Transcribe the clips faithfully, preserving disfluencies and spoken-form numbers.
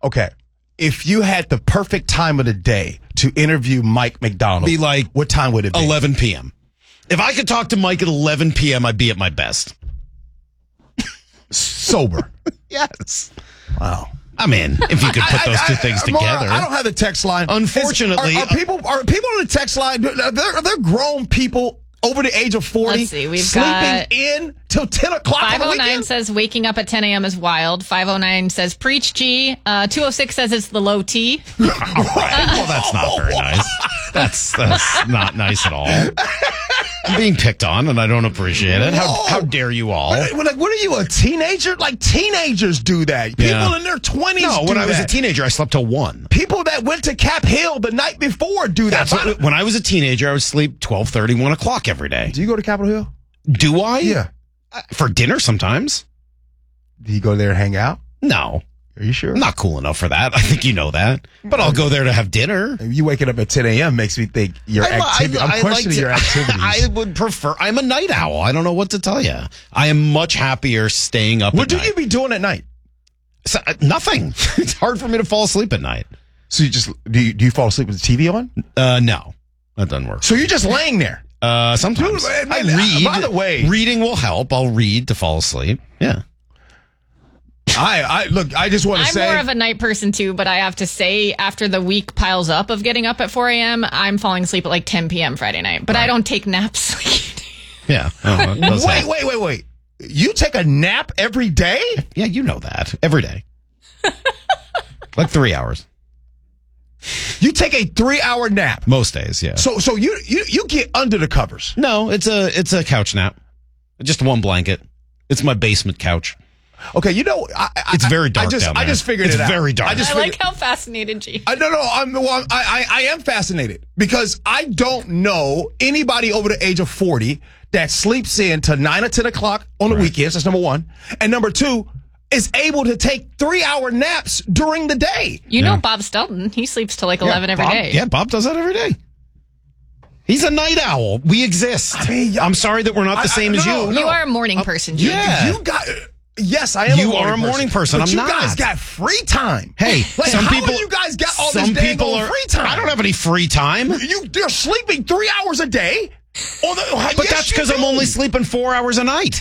Okay. If you had the perfect time of the day to interview Mike McDonald, Be like, what time would it be? eleven p.m. If I could talk to Mike at eleven p.m., I'd be at my best. Sober. Yes. Wow. I'm in. If you could put those two I, I, things I, together. Maura, I don't have the text line. Unfortunately, Is, are, are people are people on the text line? Are there, are there grown people over the age of forty Let's see, we've sleeping got in till ten o'clock on five the oh nine weekend? says waking up at ten a.m. is wild. five oh nine says preach G. Uh, two oh six says it's the low T. All right. Well, that's not very nice. That's that's not nice at all. I'm being picked on, and I don't appreciate it. How, how dare you all? What, like, what are you, a teenager? Like, teenagers do that. People Yeah. in their twenties No, do when I was that. a teenager, I slept till one. People that went to Cap Hill the night before do that. That's what, when I was a teenager, I would sleep twelve thirty, one o'clock every day. Do you go to Capitol Hill? Do I? Yeah. Uh, For dinner sometimes. Do you go there and hang out? No. Are you sure? I'm not cool enough for that. I think you know that. But I'll go there to have dinner. You waking up at ten a.m. makes me think your I- activity. I- I'm I questioning like to- your activities. I would prefer. I'm a night owl. I don't know what to tell you. I am much happier staying up. What at do night. you be doing at night? So, uh, nothing. It's hard for me to fall asleep at night. So you just do you, do you fall asleep with the T V on? Uh, no, that doesn't work. So you're just laying there. Uh, sometimes Dude, I man, read. by the way- reading will help. I'll read to fall asleep. Yeah. I I look. I just want to I'm say. more of a night person too, but I have to say, after the week piles up of getting up at four a.m., I'm falling asleep at like ten p.m. Friday night. But I don't take naps. Yeah. Oh, it does wait, help. wait, wait, wait. You take a nap every day? Yeah, you know that every day. Like three hours You take a three-hour nap. most days. Yeah. So so you you you get under the covers. No, it's a it's a couch nap. Just one blanket. It's my basement couch. Okay, you know I, I, It's very dark I just down there. I just figured It's it out. very dark. I just I figured, like how fascinated G. I don't know. I'm well, I, I I am fascinated because I don't know anybody over the age of forty that sleeps in to nine or ten o'clock on the Right. weekends. That's number one, and number two is able to take three-hour naps during the day. You Yeah. know Bob Stelton. He sleeps till like eleven every Bob, day. Yeah, Bob does that every day. He's a night owl. We exist. I mean, I'm sorry that we're not I- the same I- as no, you. no. You are a morning person, G. yeah. You got. Yes, I am. You a morning are a morning person. But I'm you not. guys got free time. Hey, like some how people. do you guys got all some this people dang are free time? I don't have any free time. You they're sleeping three hours a day. Or the, But yes, that's you because I'm do. only sleeping four hours a night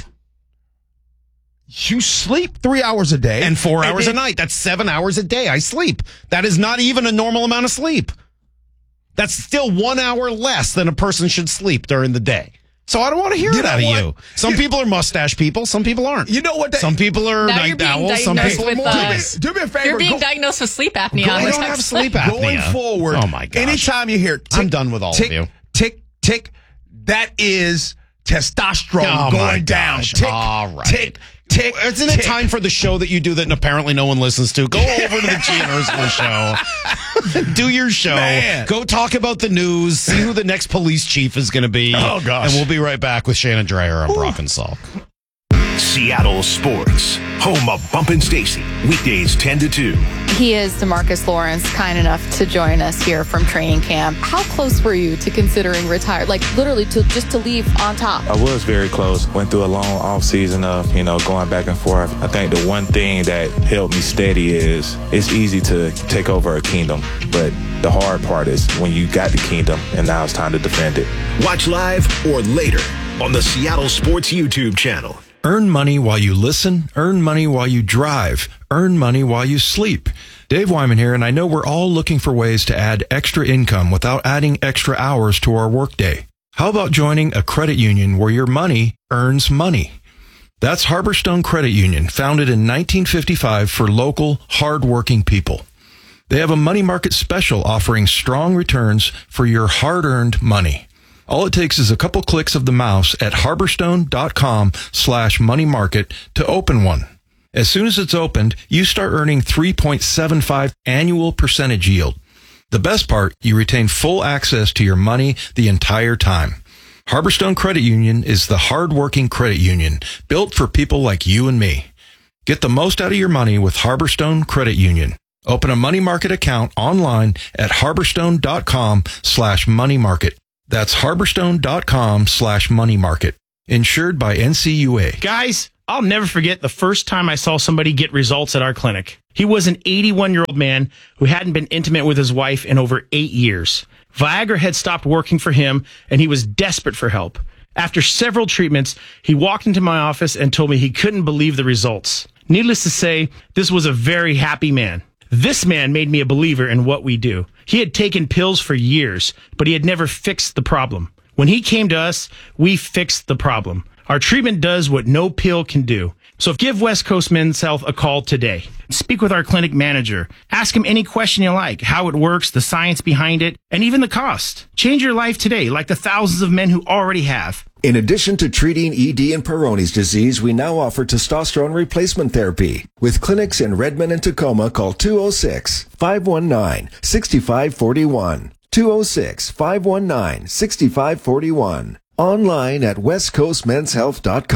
You sleep three hours a day and four hours then- a night. That's seven hours a day I sleep. That is not even a normal amount of sleep. That's still one hour less than a person should sleep during the day. So I don't want to hear You it know out of what? you. Some You- people are mustache people. Some people aren't. You know what? That, Some people are Now you're night being owls. Some diagnosed people are with, more. uh, do, me, do me a favor. You're being go, diagnosed with sleep apnea. go- on I the don't text have sleep line. apnea. going forward. Oh my gosh. Anytime you hear, tick, I'm done with all of tick, you. Tick tick. That is testosterone Oh, my going down. gosh. Tick, All right. tick tick. Isn't tick. it time for the show that you do that apparently no one listens to? Go over to the G and Ursula show. Do your show. Man. Go talk about the news. See who the next police chief is going to be. Oh, gosh. And we'll be right back with Shannon Dreyer on Brock and Salk. Seattle Sports, home of Bumpin' Stacy, weekdays ten to two. He is DeMarcus Lawrence, kind enough to join us here from training camp. How close were you to considering retire? Like literally to just to leave on top? I was very close. Went through a long off season of, you know, going back and forth. I think the one thing that helped me steady is it's easy to take over a kingdom, but the hard part is when you got the kingdom and now it's time to defend it. Watch live or later on the Seattle Sports YouTube channel. Earn money while you listen, earn money while you drive, earn money while you sleep. Dave Wyman here, and I know we're all looking for ways to add extra income without adding extra hours to our workday. How about joining a credit union where your money earns money? That's Harborstone Credit Union, founded in nineteen fifty-five for local, hard-working people. They have a money market special offering strong returns for your hard-earned money. All it takes is a couple clicks of the mouse at harborstone.com slash money market to open one. As soon as it's opened, you start earning three point seven five annual percentage yield. The best part, you retain full access to your money the entire time. Harborstone Credit Union is the hard-working credit union built for people like you and me. Get the most out of your money with Harborstone Credit Union. Open a money market account online at harborstone.com slash money market. That's harborstone.com slash money market. Insured by N C U A. Guys, I'll never forget the first time I saw somebody get results at our clinic. He was an eighty-one-year-old man who hadn't been intimate with his wife in over eight years. Viagra had stopped working for him, and he was desperate for help. After several treatments, he walked into my office and told me he couldn't believe the results. Needless to say, this was a very happy man. This man made me a believer in what we do. He had taken pills for years, but he had never fixed the problem. When he came to us, we fixed the problem. Our treatment does what no pill can do. So give West Coast Men's Health a call today. Speak with our clinic manager. Ask him any question you like, how it works, the science behind it, and even the cost. Change your life today, like the thousands of men who already have. In addition to treating E D and Peyronie's disease, we now offer testosterone replacement therapy. With clinics in Redmond and Tacoma, call two oh six, five one nine, six five four one. two oh six, five one nine, six five four one. Online at west coast men's health dot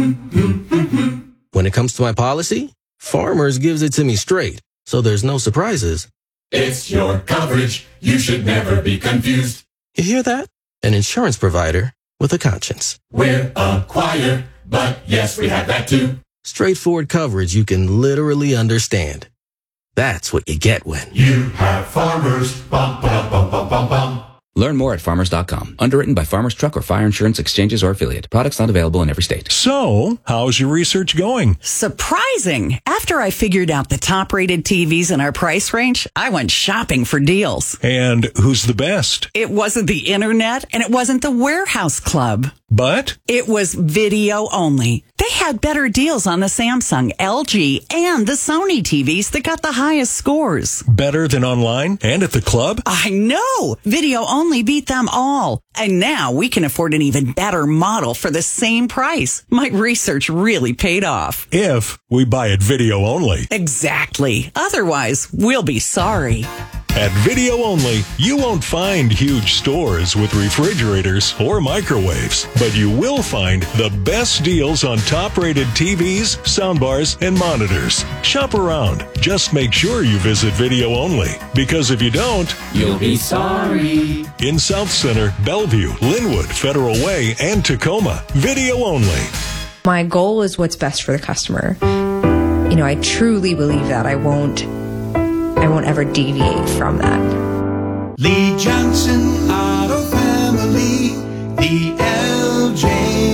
com. When it comes to my policy, Farmers gives it to me straight, so there's no surprises. It's your coverage. You should never be confused. You hear that? An insurance provider with a conscience. We're a choir, but yes, we have that too. Straightforward coverage you can literally understand. That's what you get when you have Farmers. Bum, bum, bum, bum, bum, bum. Learn more at farmers dot com. Underwritten by Farmers Truck or Fire Insurance Exchanges or Affiliate. Products not available in every state. So, how's your research going? Surprising. After I figured out the top-rated T Vs in our price range, I went shopping for deals. And who's the best? It wasn't the internet, and it wasn't the Warehouse Club. But? It was video only. They had better deals on the Samsung, L G, and the Sony T Vs that got the highest scores. Better than online and at the club? I know! Video only beat them all. And now we can afford an even better model for the same price. My research really paid off. If we buy it video only. Exactly. Otherwise, we'll be sorry. At Video Only, you won't find huge stores with refrigerators or microwaves, but you will find the best deals on top-rated T Vs, soundbars, and monitors. Shop around. Just make sure you visit Video Only, because if you don't, you'll be sorry. In South Center, Bellevue, Linwood, Federal Way, and Tacoma, Video Only. My goal is what's best for the customer. You know, I truly believe that. I won't I won't ever deviate from that. Lee Johnson Auto Family, the L J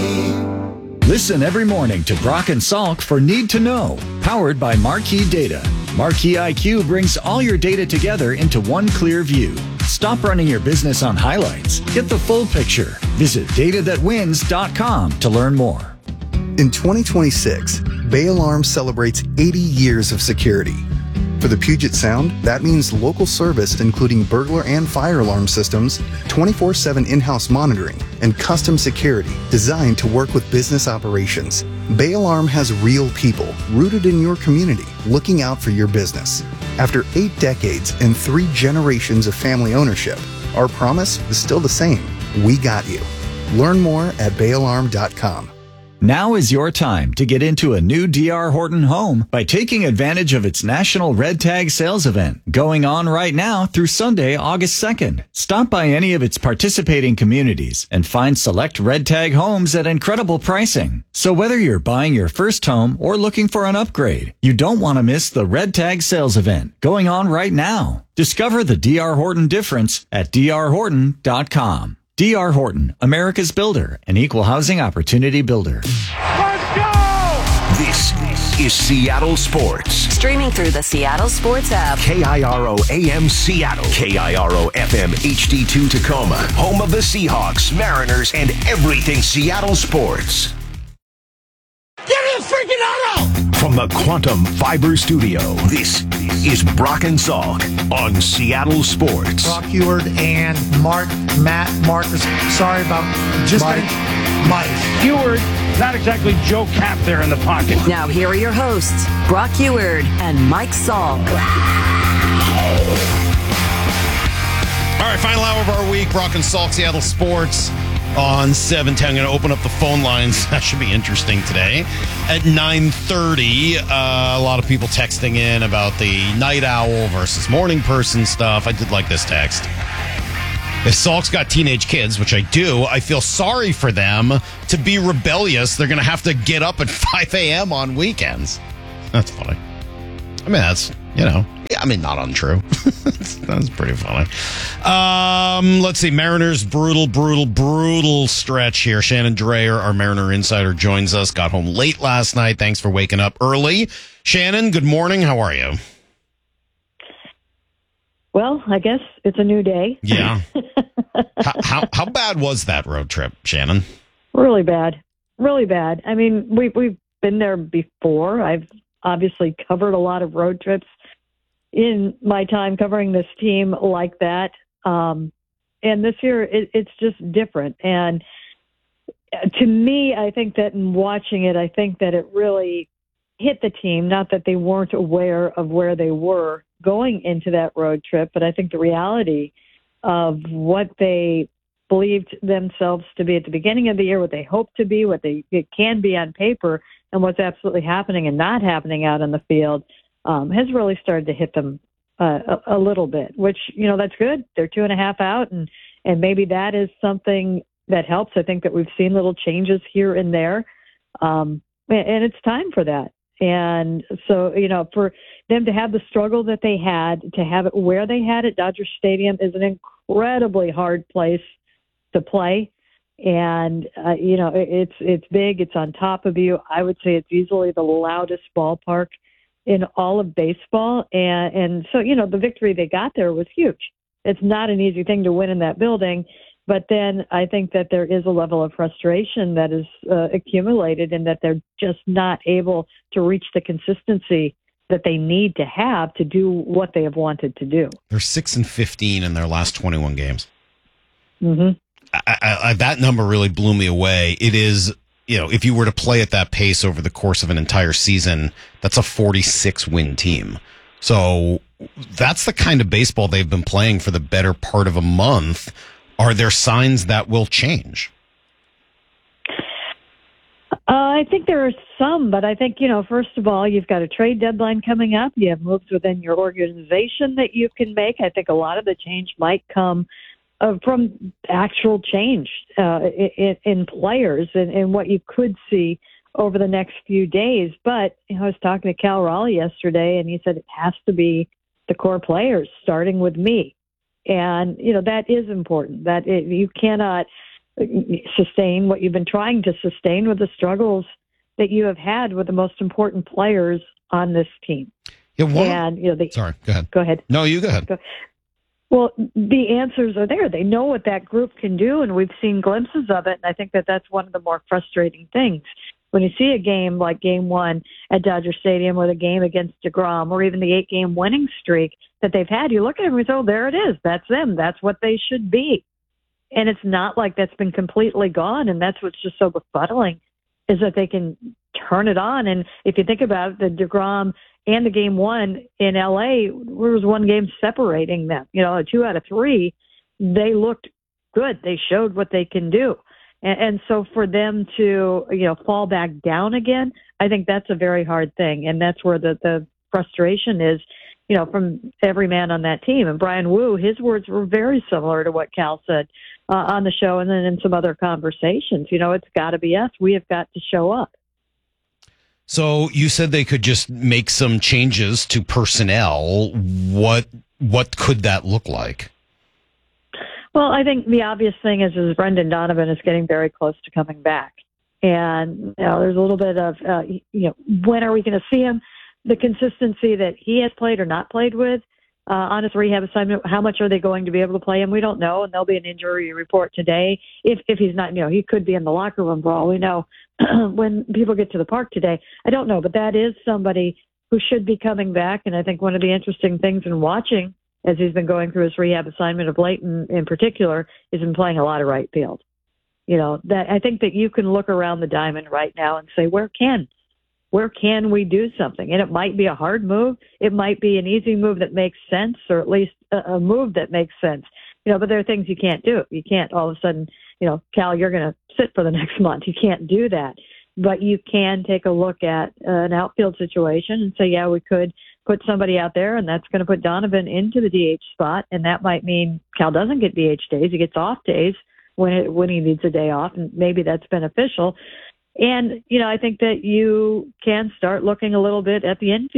way. Listen every morning to Brock and Salk for Need to Know, powered by Marquee Data. Marquee I Q brings all your data together into one clear view. Stop running your business on highlights. Get the full picture. Visit data that wins dot com to learn more. In twenty twenty-six, Bay Alarm celebrates eighty years of security. For the Puget Sound, that means local service including burglar and fire alarm systems, twenty-four seven in-house monitoring, and custom security designed to work with business operations. Bay Alarm has real people rooted in your community looking out for your business. After eight decades and three generations of family ownership, our promise is still the same. We got you. Learn more at bay alarm dot com. Now is your time to get into a new D R Horton home by taking advantage of its National Red Tag Sales Event going on right now through Sunday, August second. Stop by any of its participating communities and find select Red Tag homes at incredible pricing. So whether you're buying your first home or looking for an upgrade, you don't want to miss the Red Tag Sales Event going on right now. Discover the D R Horton difference at d r horton dot com. D R Horton, America's builder, an equal housing opportunity builder. Let's go! This is Seattle Sports. Streaming through the Seattle Sports app. K I R O A M Seattle. K I R O F M H D two Tacoma. Home of the Seahawks, Mariners, and everything Seattle sports. Give me a freaking auto! From the Quantum Fiber Studio, this is Brock and Salk on Seattle Sports. Brock Huard and Mark, Matt, Marcus. Sorry about just Mike. Mike. Huard, not exactly Joe Cap there in the pocket. Now here are your hosts, Brock Huard and Mike Salk. All right, final hour of our week, Brock and Salk, Seattle Sports on seven ten. I'm going to open up the phone lines. That should be interesting today. At nine thirty, uh, a lot of people texting in about the night owl versus morning person stuff. I did like this text. If Salk's got teenage kids, which I do, I feel sorry for them. To be rebellious, they're going to have to get up at five a.m. on weekends. That's funny. I mean, that's, you know, yeah, I mean, not untrue. That's pretty funny. Um, let's see. Mariners, brutal, brutal, brutal stretch here. Shannon Dreyer, our Mariner insider, joins us. Got home late last night. Thanks for waking up early. Shannon, good morning. How are you? Well, I guess it's a new day. Yeah. how, how how bad was that road trip, Shannon? Really bad. Really bad. I mean, we, we've been there before. I've obviously covered a lot of road trips in my time covering this team like that. Um, and this year, it, it's just different. And to me, I think that in watching it, I think that it really hit the team, not that they weren't aware of where they were going into that road trip, but I think the reality of what they believed themselves to be at the beginning of the year, what they hoped to be, what they it can be on paper, and what's absolutely happening and not happening out on the field um, has really started to hit them uh, a, a little bit, which, you know, that's good. They're two and a half out, and, and maybe that is something that helps. I think that we've seen little changes here and there, um, and, and it's time for that. And so, you know, for them to have the struggle that they had, to have it where they had it, Dodger Stadium is an incredibly hard place to play. And, uh, you know, it, it's it's big. It's on top of you. I would say it's easily the loudest ballpark in all of baseball. And, and so, you know, the victory they got there was huge. It's not an easy thing to win in that building. But then I think that there is a level of frustration that is uh, accumulated and that they're just not able to reach the consistency that they need to have to do what they have wanted to do. They're six and fifteen in their last twenty-one games. Mm-hmm. I, I, I, that number really blew me away. It is, you know, if you were to play at that pace over the course of an entire season, that's a forty-six win team. So that's the kind of baseball they've been playing for the better part of a month. Are there signs that will change? Uh, I think there are some, but I think, you know, first of all, you've got a trade deadline coming up. You have moves within your organization that you can make. I think a lot of the change might come uh, from actual change uh, in, in players and, and what you could see over the next few days. But you know, I was talking to Cal Raleigh yesterday, and he said it has to be the core players, starting with me. And, you know, that is important, that it, you cannot sustain what you've been trying to sustain with the struggles that you have had with the most important players on this team. Yeah, one, and, you know, they, sorry, go ahead. Go ahead. No, you go ahead. Go, well, the answers are there. They know what that group can do, and we've seen glimpses of it. And I think that that's one of the more frustrating things. When you see a game like game one at Dodger Stadium or the game against DeGrom or even the eight-game winning streak that they've had, you look at them and say, oh, there it is. That's them. That's what they should be. And it's not like that's been completely gone, and that's what's just so befuddling is that they can turn it on. And if you think about it, the DeGrom and the game one in L A, there was one game separating them. You know, two out of three, they looked good. They showed what they can do. And, and so for them to, you know, fall back down again, I think that's a very hard thing. And that's where the, the frustration is, you know, from every man on that team. And Brian Wu, his words were very similar to what Cal said uh, on the show and then in some other conversations. You know, it's got to be us. We have got to show up. So you said they could just make some changes to personnel. What what could that look like? Well, I think the obvious thing is, is Brendan Donovan is getting very close to coming back. And you know, there's a little bit of, uh, you know, when are we going to see him? The consistency that he has played or not played with uh, on his rehab assignment, how much are they going to be able to play him? We don't know, and there'll be an injury report today. If if he's not, you know, he could be in the locker room for all we know when people get to the park today. I don't know, but that is somebody who should be coming back. And I think one of the interesting things in watching as he's been going through his rehab assignment of late in, in particular, is been playing a lot of right field. You know, that I think that you can look around the diamond right now and say, where can, where can we do something? And it might be a hard move. It might be an easy move that makes sense, or at least a, a move that makes sense. You know, but there are things you can't do. You can't all of a sudden, you know, Cal, you're going to sit for the next month. You can't do that. But you can take a look at uh, an outfield situation and say, yeah, we could put somebody out there, and that's going to put Donovan into the D H spot, and that might mean Cal doesn't get D H days. He gets off days when it, when he needs a day off, and maybe that's beneficial. And, you know, I think that you can start looking a little bit at the infield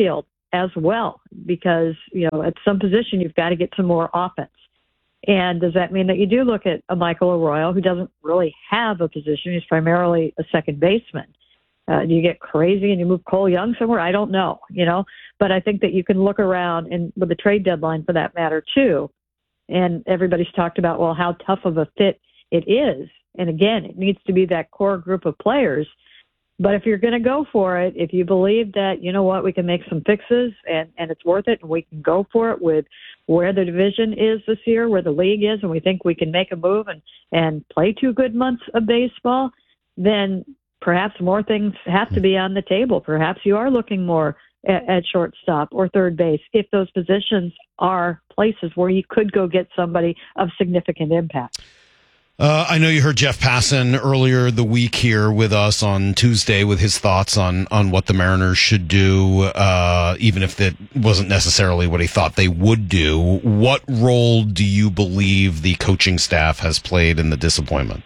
as well, because, you know, at some position you've got to get some more offense. And does that mean that you do look at a Michael Arroyo, who doesn't really have a position? He's primarily a second baseman. Uh, do you get crazy and you move Cole Young somewhere? I don't know, you know, but I think that you can look around, and with the trade deadline for that matter too. And everybody's talked about, well, how tough of a fit it is. And again, it needs to be that core group of players. But if you're going to go for it, if you believe that, you know what, we can make some fixes and, and it's worth it, and we can go for it with where the division is this year, where the league is, and we think we can make a move and, and play two good months of baseball, then perhaps more things have to be on the table. Perhaps you are looking more at, at shortstop or third base if those positions are places where you could go get somebody of significant impact. Uh, I know you heard Jeff Passan earlier the week here with us on Tuesday with his thoughts on, on what the Mariners should do, uh, even if that wasn't necessarily what he thought they would do. What role do you believe the coaching staff has played in the disappointment?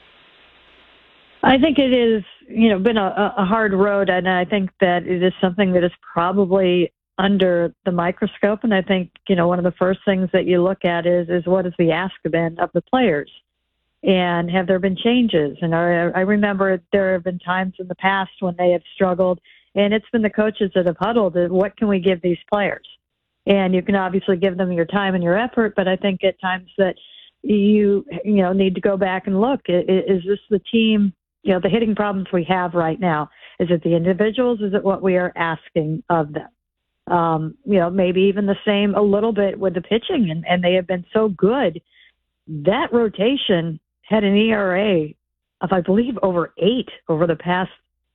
I think it is, you know, been a, a hard road, and I think that it is something that is probably under the microscope. And I think, you know, one of the first things that you look at is, is what is the ask been of the players? And have there been changes? And I, I remember there have been times in the past when they have struggled, and it's been the coaches that have huddled. What can we give these players? And you can obviously give them your time and your effort, but I think at times that you you know need to go back and look. Is, is this the team? You know, the hitting problems we have right now. Is it the individuals? Is it what we are asking of them? Um, you know, maybe even the same a little bit with the pitching, and, and they have been so good. That rotation had an E R A of, I believe, over eight over the past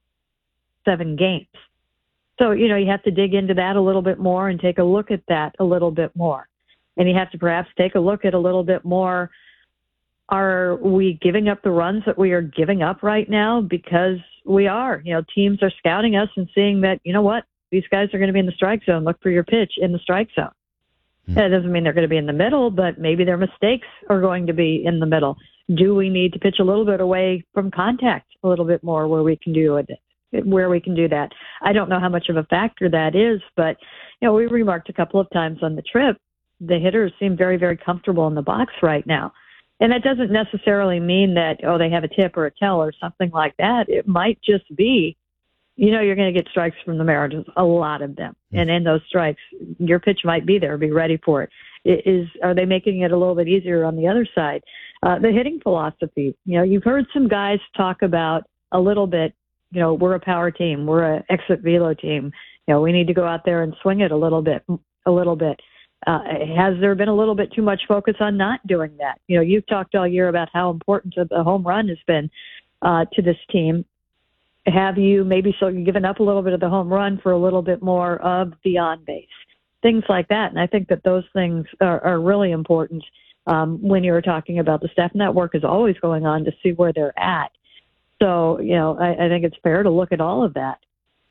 seven games. So, you know, you have to dig into that a little bit more and take a look at that a little bit more. And you have to perhaps take a look at a little bit more, are we giving up the runs that we are giving up right now? Because we are. You know, teams are scouting us and seeing that, you know what, these guys are going to be in the strike zone. Look for your pitch in the strike zone. Mm-hmm. That doesn't mean they're going to be in the middle, but maybe their mistakes are going to be in the middle. Do we need to pitch a little bit away from contact a little bit more where we can do it, where we can do that? I don't know how much of a factor that is, but, you know, we remarked a couple of times on the trip, the hitters seem very, very comfortable in the box right now. And that doesn't necessarily mean that, oh, they have a tip or a tell or something like that. It might just be, you know, you're going to get strikes from the Mariners, a lot of them. And in those strikes, your pitch might be there. Be ready for it. It is, are they making it a little bit easier on the other side? Uh, the hitting philosophy, you know, you've heard some guys talk about a little bit, you know, we're a power team. We're an exit velo team. You know, we need to go out there and swing it a little bit, a little bit. Uh, has there been a little bit too much focus on not doing that? You know, you've talked all year about how important the home run has been uh, to this team. Have you maybe so given up a little bit of the home run for a little bit more of the on base? Things like that. And I think that those things are, are really important um, when you're talking about the staff. And that work is always going on to see where they're at. So, you know, I, I think it's fair to look at all of that.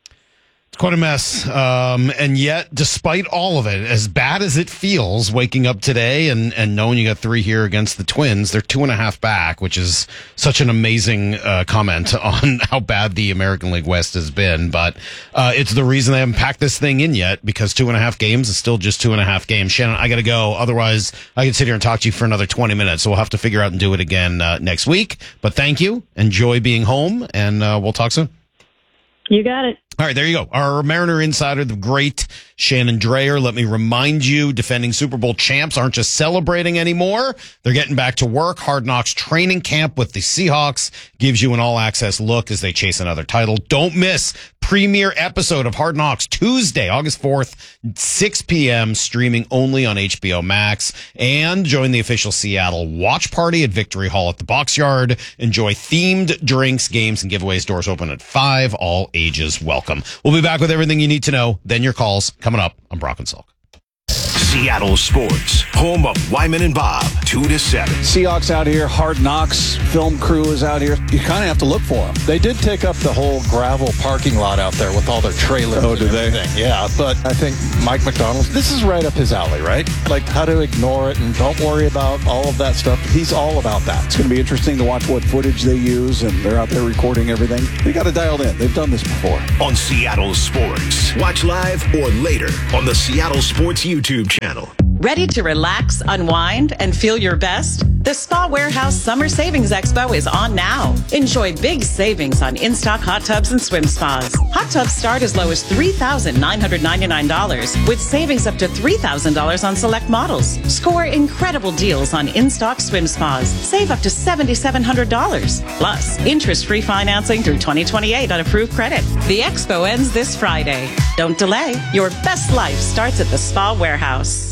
It's quite a mess. Um, and yet, despite all of it, as bad as it feels, waking up today and, and knowing you got three here against the Twins, they're two and a half back, which is such an amazing uh, comment on how bad the American League West has been. But uh, it's the reason they haven't packed this thing in yet, because two and a half games is still just two and a half games. Shannon, I got to go. Otherwise, I can sit here and talk to you for another twenty minutes. So we'll have to figure out and do it again uh, next week. But thank you. Enjoy being home, and uh, we'll talk soon. You got it. All right, there you go. Our Mariner insider, the great Shannon Drayer. Let me remind you, defending Super Bowl champs aren't just celebrating anymore. They're getting back to work. Hard Knocks training camp with the Seahawks gives you an all-access look as they chase another title. Don't miss premiere episode of Hard Knocks Tuesday, August fourth, six p.m., streaming only on H B O Max. And join the official Seattle watch party at Victory Hall at the Box Yard. Enjoy themed drinks, games, and giveaways. Doors open at five. All ages welcome. We'll be back with everything you need to know. Then your calls coming up on Brock and Salk. Seattle Sports, home of Wyman and Bob, two to seven. Seahawks out here, Hard Knocks, film crew is out here. You kind of have to look for them. They did take up the whole gravel parking lot out there with all their trailers. Oh, did they? Yeah, but I think Mike McDonald, this is right up his alley, right? Like how to ignore it and don't worry about all of that stuff. He's all about that. It's going to be interesting to watch what footage they use, and they're out there recording everything. They got it dialed in. They've done this before. On Seattle Sports. Watch live or later on the Seattle Sports YouTube channel. Ready to relax, unwind, and feel your best? The Spa Warehouse Summer Savings Expo is on now. Enjoy big savings on in-stock hot tubs and swim spas. Hot tubs start as low as three thousand nine hundred ninety-nine dollars, with savings up to three thousand dollars on select models. Score incredible deals on in-stock swim spas. Save up to seven thousand seven hundred dollars. Plus, interest-free financing through twenty twenty-eight on approved credit. The expo ends this Friday. Don't delay. Your best life starts at the Spa Warehouse.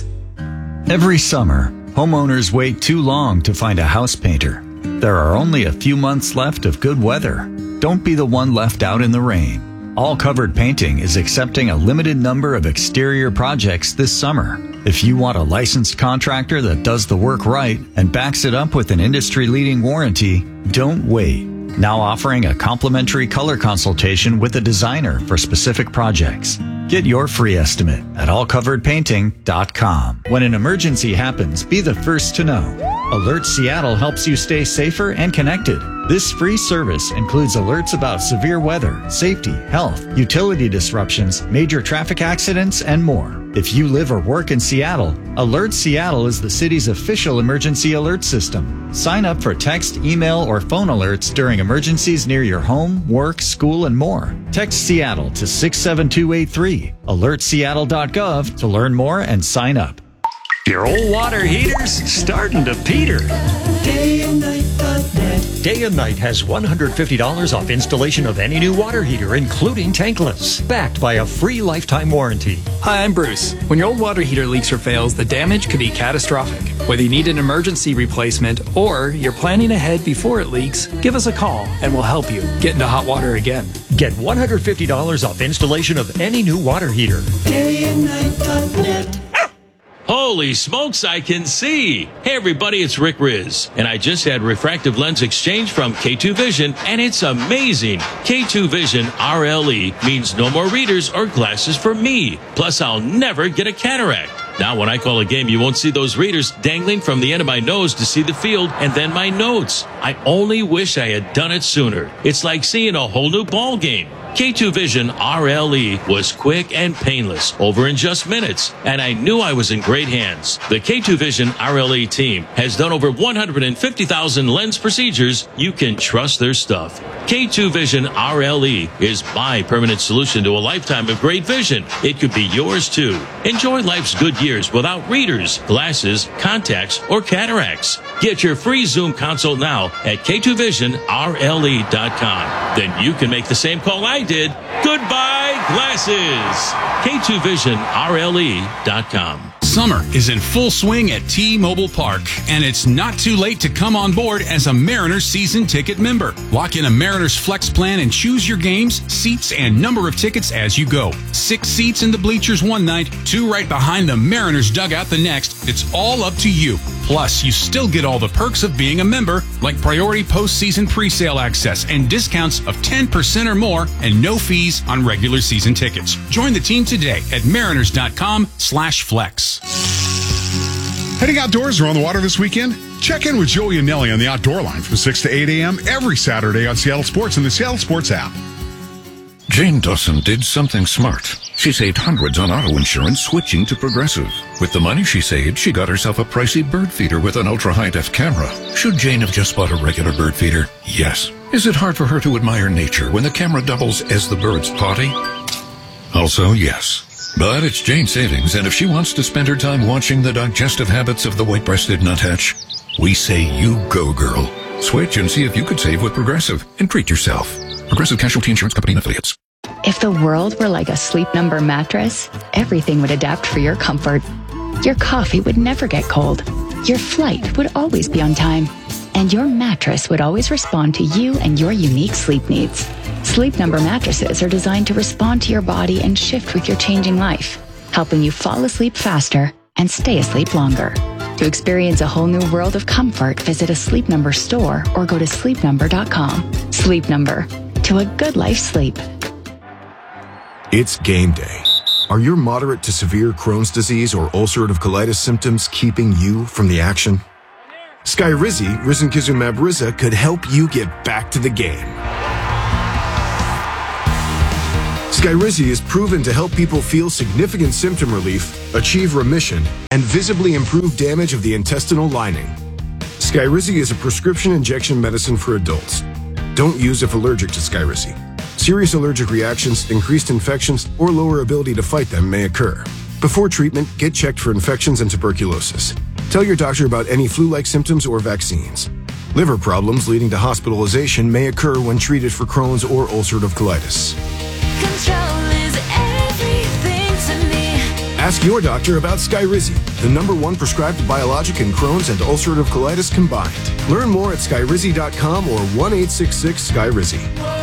Every summer, homeowners wait too long to find a house painter. There are only a few months left of good weather. Don't be the one left out in the rain. All Covered Painting is accepting a limited number of exterior projects this summer. If you want a licensed contractor that does the work right and backs it up with an industry-leading warranty, don't wait. Now offering a complimentary color consultation with a designer for specific projects. Get your free estimate at all covered painting dot com. When an emergency happens, be the first to know. Alert Seattle helps you stay safer and connected. This free service includes alerts about severe weather, safety, health, utility disruptions, major traffic accidents, and more. If you live or work in Seattle, Alert Seattle is the city's official emergency alert system. Sign up for text, email, or phone alerts during emergencies near your home, work, school, and more. Text Seattle to six seven two eight three. alert seattle dot gov to learn more and sign up. Your old water heater's starting to peter. Day and Night dot net. Day and Night has one hundred fifty dollars off installation of any new water heater, including tankless, backed by a free lifetime warranty. Hi, I'm Bruce. When your old water heater leaks or fails, the damage could be catastrophic. Whether you need an emergency replacement or you're planning ahead before it leaks, give us a call and we'll help you get into hot water again. Get one hundred fifty dollars off installation of any new water heater. Day and Night dot net. Holy smokes, I can see. Hey everybody, it's Rick Riz, and I just had refractive lens exchange from K two Vision, and it's amazing. K two Vision R L E means no more readers or glasses for me. Plus, I'll never get a cataract. Now, when I call a game, you won't see those readers dangling from the end of my nose to see the field and then my notes. I only wish I had done it sooner. It's like seeing a whole new ball game. K two Vision R L E was quick and painless, over in just minutes, and I knew I was in great hands. The K two Vision R L E team has done over one hundred fifty thousand lens procedures. You can trust their stuff. K two Vision R L E is my permanent solution to a lifetime of great vision. It could be yours too. Enjoy life's good years without readers, glasses, contacts, or cataracts. Get your free Zoom consult now at K two vision R L E dot com. Then you can make the same call I did. Goodbye, glasses. K two vision R L E dot com. Summer is in full swing at T-Mobile Park, and it's not too late to come on board as a Mariners season ticket member. Lock in a Mariners Flex plan and choose your games, seats, and number of tickets as you go. Six seats in the bleachers one night, two right behind the Mariners dugout the next. It's all up to you. Plus, you still get all the perks of being a member, like priority postseason presale access and discounts of ten percent or more and no fees on regular season tickets. Join the team today at mariners dot com slash flex. Heading outdoors or on the water this weekend? Check in with Joey and Nelly on the Outdoor Line from six to eight a.m. every Saturday on Seattle Sports and the Seattle Sports app. Jane Dawson did something smart. She saved hundreds on auto insurance switching to Progressive. With the money she saved, she got herself a pricey bird feeder with an ultra-high-def camera. Should Jane have just bought a regular bird feeder? Yes. Is it hard for her to admire nature when the camera doubles as the bird's potty? Also, yes. But it's Jane's savings, and if she wants to spend her time watching the digestive habits of the white-breasted nuthatch, we say you go, girl. Switch and see if you could save with Progressive and treat yourself. Progressive Casualty Insurance Company and Affiliates. If the world were like a Sleep Number mattress, everything would adapt for your comfort. Your coffee would never get cold. Your flight would always be on time. And your mattress would always respond to you and your unique sleep needs. Sleep Number mattresses are designed to respond to your body and shift with your changing life, helping you fall asleep faster and stay asleep longer. To experience a whole new world of comfort, visit a Sleep Number store or go to sleep number dot com. Sleep Number. To a good life sleep. It's game day. Are your moderate to severe Crohn's disease or ulcerative colitis symptoms keeping you from the action? Skyrizi, risankizumab Riza, could help you get back to the game. Skyrizi is proven to help people feel significant symptom relief, achieve remission, and visibly improve damage of the intestinal lining. Skyrizi is a prescription injection medicine for adults. Don't use if allergic to Skyrizi. Serious allergic reactions, increased infections, or lower ability to fight them may occur. Before treatment, get checked for infections and tuberculosis. Tell your doctor about any flu-like symptoms or vaccines. Liver problems leading to hospitalization may occur when treated for Crohn's or ulcerative colitis. Control is everything to me. Ask your doctor about Skyrizi, the number one prescribed biologic in Crohn's and ulcerative colitis combined. Learn more at skyrizi dot com or one eight six six Skyrizi.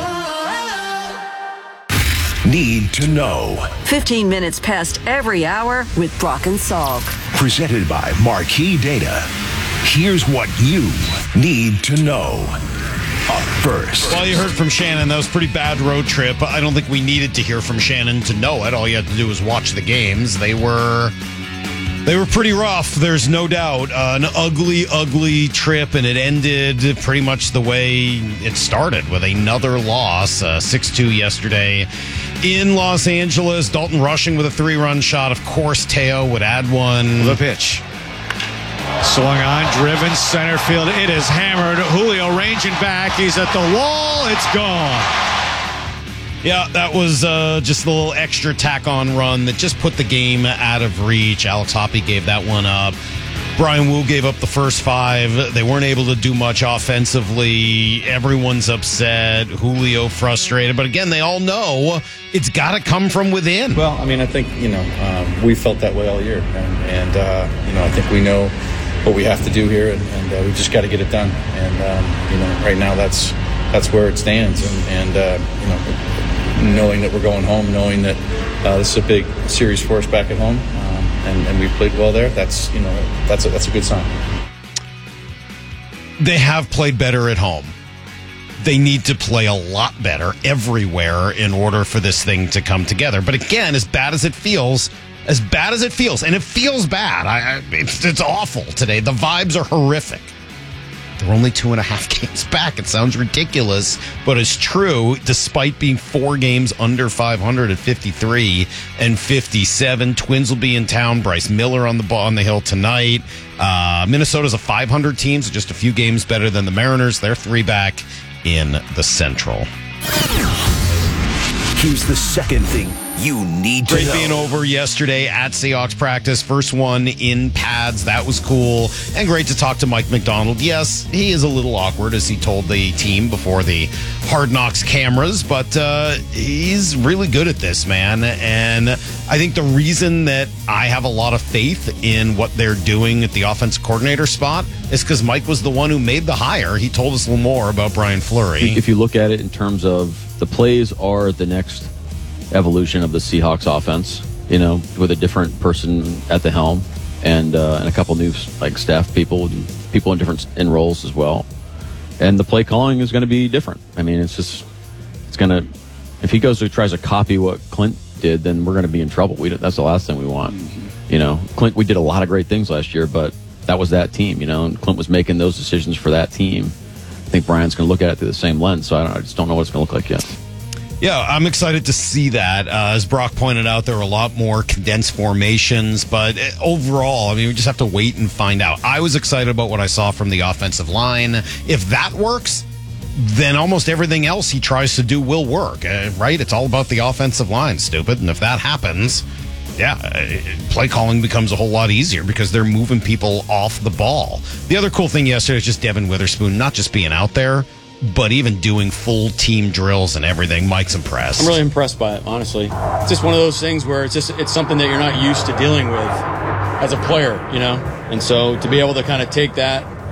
Need to know. fifteen minutes past every hour with Brock and Salk. Presented by Marquee Data. Here's what you need to know. Up first. Well, you heard from Shannon. That was a pretty bad road trip. I don't think we needed to hear from Shannon to know it. All you had to do was watch the games. They were they were pretty rough, there's no doubt. Uh, an ugly, ugly trip, and it ended pretty much the way it started, with another loss, uh, six two yesterday in Los Angeles. Dalton Rushing with a three-run shot. Of course, Teo would add one. The pitch. Swung on, driven, center field. It is hammered. Julio ranging back. He's at the wall. It's gone. Yeah, that was uh, just a little extra tack-on run that just put the game out of reach. Alex Hoppe gave that one up. Brian Wu gave up the first five. They weren't able to do much offensively. Everyone's upset. Julio frustrated. But again, they all know it's got to come from within. Well, I mean, I think, you know, um, we felt that way all year. And, and uh, you know, I think we know what we have to do here, and, and uh, we just got to get it done. And, um, you know, right now that's that's where it stands. And, and uh, you know, knowing that we're going home, knowing that uh, this is a big series for us back at home, um, and, and we played well there, that's, you know, that's a, that's a good sign. They have played better at home. They need to play a lot better everywhere in order for this thing to come together. But again, as bad as it feels, as bad as it feels, and it feels bad, I, I, it's, it's awful today. The vibes are horrific. They're only two and a half games back. It sounds ridiculous, but it's true. Despite being four games under five hundred at fifty-three and fifty-seven, Twins will be in town. Bryce Miller on the ball on the hill tonight. Uh, Minnesota's a five hundred team, so just a few games better than the Mariners. They're three back in the Central. Here's the second thing you need to Great know. being over yesterday at Seahawks practice. First one in pads. That was cool. And great to talk to Mike McDonald. Yes, he is a little awkward, as he told the team before the Hard Knocks cameras, but uh, he's really good at this, man. And I think the reason that I have a lot of faith in what they're doing at the offensive coordinator spot is because Mike was the one who made the hire. He told us a little more about Brian Fleury. If you look at it in terms of the plays are the next evolution of the Seahawks offense, you know, with a different person at the helm and uh, and a couple new like staff people, people in different in roles as well. And the play calling is going to be different. I mean, it's just it's going to if he goes to tries to copy what Clint did, then we're going to be in trouble. We that's the last thing we want. Mm-hmm. You know, Clint, we did a lot of great things last year, but that was that team. You know, and Clint was making those decisions for that team. I think Brian's going to look at it through the same lens, so I, don't, I just don't know what it's going to look like yet. Yeah, I'm excited to see that. Uh, as Brock pointed out, there are a lot more condensed formations, but overall, I mean, we just have to wait and find out. I was excited about what I saw from the offensive line. If that works, then almost everything else he tries to do will work, uh, right? It's all about the offensive line, stupid. And if that happens, yeah, play calling becomes a whole lot easier because they're moving people off the ball. The other cool thing yesterday was just Devin Witherspoon not just being out there, but even doing full team drills and everything. Mike's impressed. I'm really impressed by it, honestly. It's just one of those things where it's just it's something that you're not used to dealing with as a player, you know? And so to be able to kind of take that,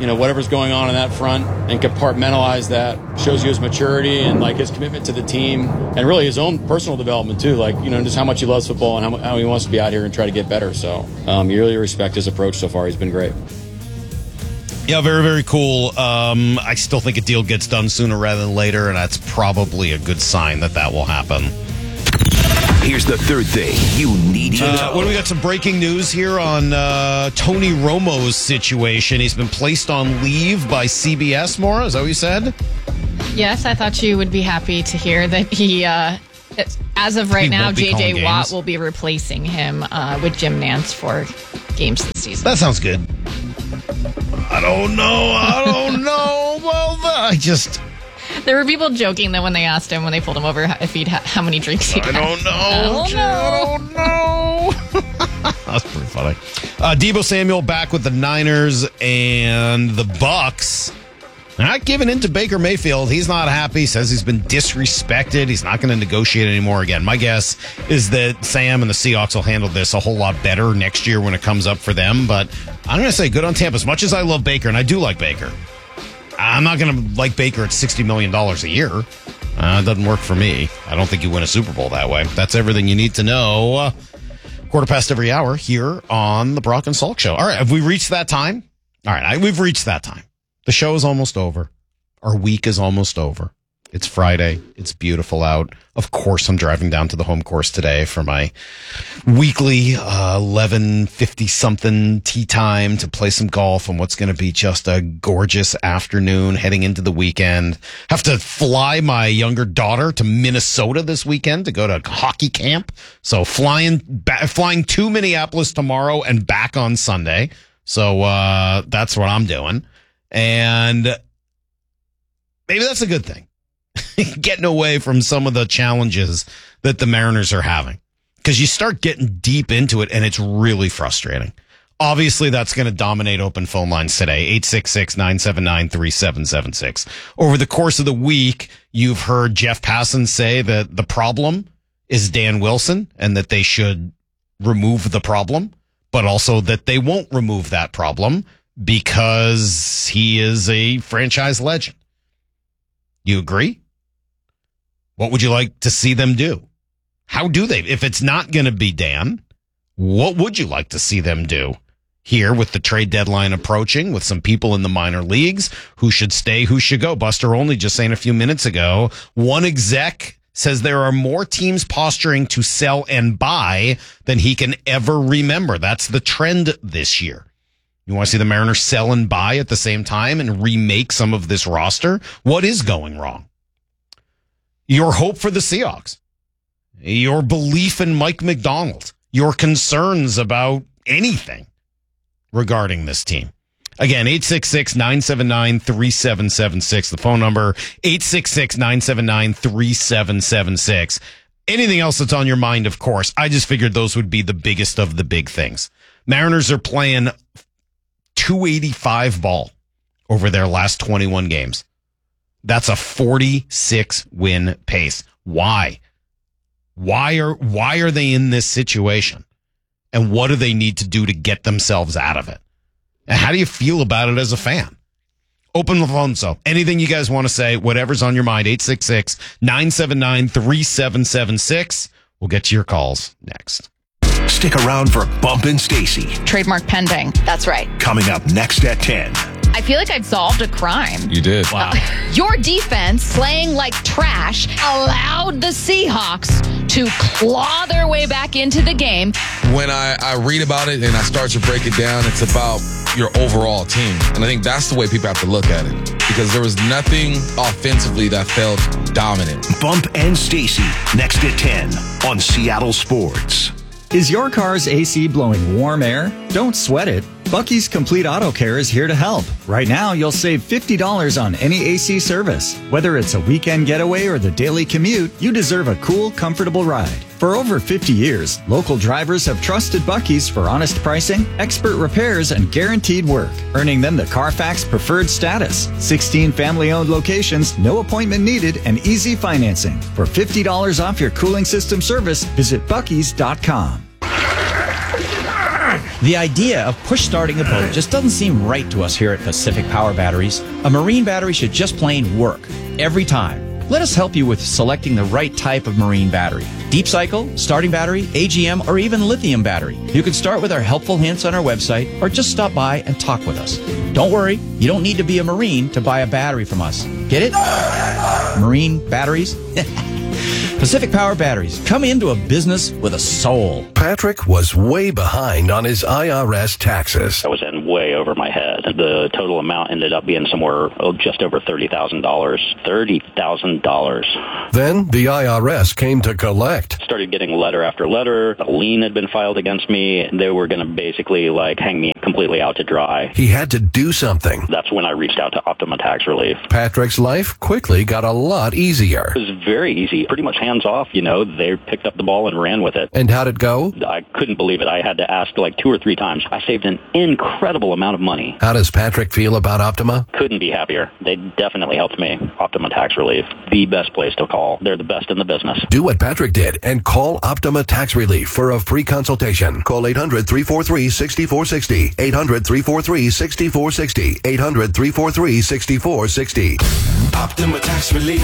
you know, whatever's going on in that front and compartmentalize that. Shows you his maturity and like his commitment to the team and really his own personal development too. Like, you know, just how much he loves football and how, how he wants to be out here and try to get better. So um, you really respect his approach so far. He's been great. Yeah, very, very cool. Um, I still think a deal gets done sooner rather than later, and that's probably a good sign that that will happen. Here's the third thing you need to know. Uh, well, we got some breaking news here on uh, Tony Romo's situation. He's been placed on leave by C B S, Maura. Is that what you said? Yes, I thought you would be happy to hear that he, uh, as of right He now, won't be J J calling Watt games. will be replacing him uh, with Jim Nantz for games this season. That sounds good. I don't know. I don't know. Well, I just... There were people joking that when they asked him, when they pulled him over, if he'd ha- how many drinks he'd I had. don't know. I don't know. I don't know. That's pretty funny. Uh, Deebo Samuel back with the Niners and the Bucks. Not giving in to Baker Mayfield. He's not happy. Says he's been disrespected. He's not going to negotiate anymore again. My guess is that Sam and the Seahawks will handle this a whole lot better next year when it comes up for them. But I'm going to say good on Tampa. As much as I love Baker, and I do like Baker, I'm not going to like Baker at sixty million dollars a year. Uh, it doesn't work for me. I don't think you win a Super Bowl that way. That's everything you need to know. Uh, quarter past every hour here on the Brock and Salk Show. All right, have we reached that time? All right, I, we've reached that time. The show is almost over. Our week is almost over. It's Friday. It's beautiful out. Of course, I'm driving down to the home course today for my weekly uh, eleven fifty-something tea time to play some golf on what's going to be just a gorgeous afternoon heading into the weekend. Have to fly my younger daughter to Minnesota this weekend to go to hockey camp. So flying, ba- flying to Minneapolis tomorrow and back on Sunday. So uh, that's what I'm doing. And maybe that's a good thing. Getting away from some of the challenges that the Mariners are having. Because you start getting deep into it, and it's really frustrating. Obviously, that's going to dominate open phone lines today. eight six six, nine seven nine, three seven seven six. Over the course of the week, you've heard Jeff Passan say that the problem is Dan Wilson, and that they should remove the problem, but also that they won't remove that problem because he is a franchise legend. You agree? What would you like to see them do? How do they? If it's not going to be Dan, what would you like to see them do here with the trade deadline approaching, with some people in the minor leagues who should stay, who should go? Buster Olney just saying a few minutes ago, one exec says there are more teams posturing to sell and buy than he can ever remember. That's the trend this year. You want to see the Mariners sell and buy at the same time and remake some of this roster? What is going wrong? Your hope for the Seahawks, your belief in Mike McDonald, your concerns about anything regarding this team. Again, eight six six, nine seven nine, three seven seven six. The phone number, eight six six, nine seven nine, three seven seven six. Anything else that's on your mind, of course. I just figured those would be the biggest of the big things. Mariners are playing two eighty-five ball over their last twenty-one games. That's a forty-six win pace. Why? Why are why are they in this situation? And what do they need to do to get themselves out of it? And how do you feel about it as a fan? Open the phone, so anything you guys want to say, whatever's on your mind, eight six six, nine seven nine, three seven seven six. We'll get to your calls next. Stick around for Bump and Stacy. Trademark pending. That's right. Coming up next at ten. I feel like I've solved a crime. You did. Wow. Uh, your defense, playing like trash, allowed the Seahawks to claw their way back into the game. When I, I read about it and I start to break it down, it's about your overall team. And I think that's the way people have to look at it. Because there was nothing offensively that felt dominant. Bump and Stacy, next at ten on Seattle Sports. Is your car's A C blowing warm air? Don't sweat it. Bucky's Complete Auto Care is here to help. Right now, you'll save fifty dollars on any A C service. Whether it's a weekend getaway or the daily commute, you deserve a cool, comfortable ride. For over fifty years, local drivers have trusted Bucky's for honest pricing, expert repairs, and guaranteed work, earning them the Carfax Preferred status. sixteen family-owned locations, no appointment needed, and easy financing. For fifty dollars off your cooling system service, visit buckys dot com. The idea of push starting a boat just doesn't seem right to us here at Pacific Power Batteries. A marine battery should just plain work every time. Let us help you with selecting the right type of marine battery. Deep cycle, starting battery, A G M, or even lithium battery. You can start with our helpful hints on our website or just stop by and talk with us. Don't worry, you don't need to be a Marine to buy a battery from us. Get it? Marine batteries? Pacific Power Batteries. Come into a business with a soul. Patrick was way behind on his I R S taxes. I was in way over my head. The total amount ended up being somewhere oh, just over thirty thousand dollars. thirty thousand dollars. Then the I R S came to collect. Started getting letter after letter. A lien had been filed against me. They were going to basically like hang me completely out to dry. He had to do something. That's when I reached out to Optima Tax Relief. Patrick's life quickly got a lot easier. It was very easy. Pretty much hands off, you know. They picked up the ball and ran with it. And how'd it go? I couldn't believe it. I had to ask like two or three times. I saved an incredible amount of money. How does Patrick feel about Optima? Couldn't be happier. They definitely helped me. Optima Tax Relief, the best place to call. They're the best in the business. Do what Patrick did and call Optima Tax Relief for a free consultation. Call eight hundred, three four three, six four six zero. eight hundred, three four three, six four six zero. eight hundred, three four three, six four six zero. Optima Tax Relief.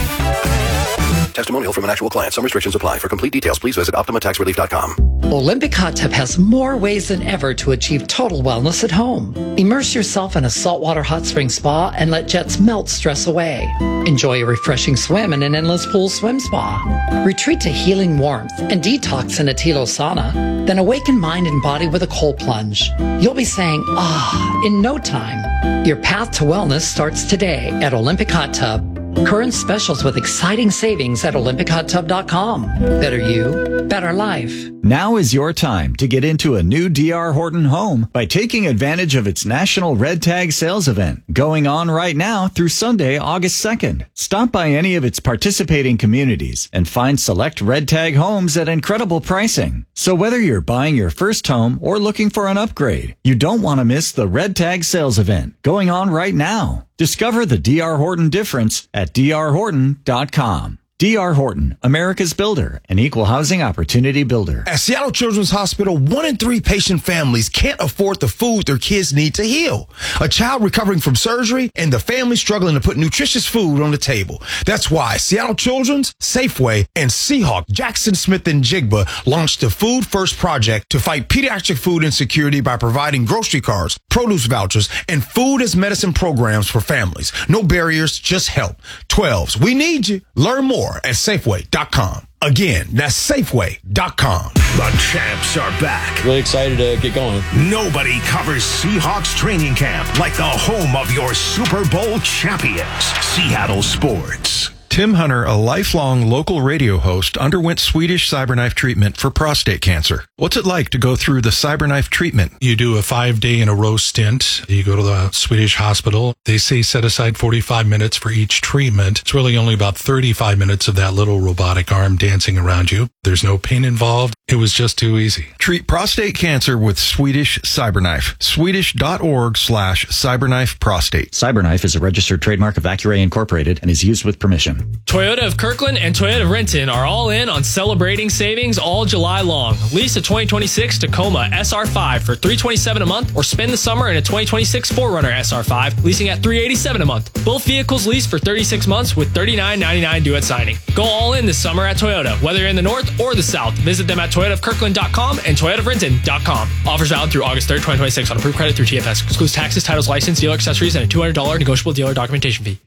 Testimonial from an actual client. Some restrictions apply. For complete details, please visit optima tax relief dot com. Olympic Hot Tub has more ways than ever to achieve total wellness at home. Immerse yourself in a saltwater hot spring spa and let jets melt stress away. Enjoy a refreshing swim in an endless pool swim spa. Retreat to healing warmth and detox in a Tilo sauna. Then awaken mind and body with a cold plunge. You'll be saying, ah, in no time. Your path to wellness starts today at Olympic Hot Tub. Current specials with exciting savings at olympic hot tub dot com. Better you, better life. Now is your time to get into a new D R Horton home by taking advantage of its National Red Tag Sales Event going on right now through Sunday, August second. Stop by any of its participating communities and find select Red Tag homes at incredible pricing. So whether you're buying your first home or looking for an upgrade, you don't want to miss the Red Tag Sales Event going on right now. Discover the D R Horton difference at d r horton dot com. D R Horton, America's builder, an equal housing opportunity builder. At Seattle Children's Hospital, one in three patient families can't afford the food their kids need to heal. A child recovering from surgery and the family struggling to put nutritious food on the table. That's why Seattle Children's, Safeway, and Seahawk, Jackson Smith and Jigba launched the Food First Project to fight pediatric food insecurity by providing grocery cards, produce vouchers, and food as medicine programs for families. No barriers, just help. twelves, we need you. Learn more at Safeway dot com. Again, that's Safeway dot com. The champs are back. Really excited to get going. Nobody covers Seahawks training camp like the home of your Super Bowl champions, Seattle Sports. Tim Hunter, a lifelong local radio host, underwent Swedish CyberKnife treatment for prostate cancer. What's it like to go through the CyberKnife treatment? You do a five-day in a row stint. You go to the Swedish hospital. They say set aside forty-five minutes for each treatment. It's really only about thirty-five minutes of that little robotic arm dancing around you. There's no pain involved. It was just too easy. Treat prostate cancer with Swedish CyberKnife. Swedish.org slash CyberKnife prostate. CyberKnife is a registered trademark of Accuray Incorporated and is used with permission. Toyota of Kirkland and Toyota of Renton are all in on celebrating savings all July long. Lease a twenty twenty-six Tacoma S R five for three hundred twenty-seven dollars a month or spend the summer in a twenty twenty-six four runner S R five, leasing at three hundred eighty-seven dollars a month. Both vehicles leased for thirty-six months with thirty-nine ninety-nine due at signing. Go all in this summer at Toyota, whether you're in the north or the south. Visit them at toyota of kirkland dot com and toyota of renton dot com. Offers valid through August third, twenty twenty-six on approved credit through T F S. Excludes taxes, titles, license, dealer accessories, and a two hundred dollars negotiable dealer documentation fee.